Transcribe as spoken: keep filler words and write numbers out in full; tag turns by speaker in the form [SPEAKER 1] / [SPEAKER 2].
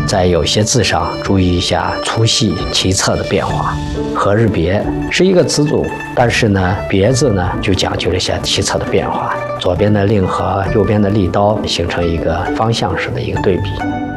[SPEAKER 1] 在有些字上注意一下粗细齐侧的变化。和日别是一个词组，但是呢，别字呢就讲究了一些齐侧的变化，左边的令和右边的利刀形成一个方向式的一个对比。